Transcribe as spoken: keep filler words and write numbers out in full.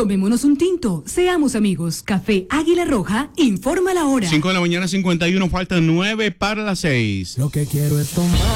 Tomémonos un tinto, seamos amigos. Café Águila Roja, informa la hora. cinco de la mañana, cincuenta y uno, faltan nueve para las seis. Lo que quiero es tomar.